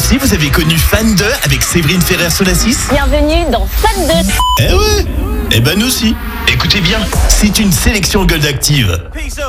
aussi, vous avez connu Fan 2 avec Séverine Ferrer-Solassis? Bienvenue dans Fan 2. Eh ouais. Eh ben nous aussi. Écoutez bien, c'est une sélection Gold Active.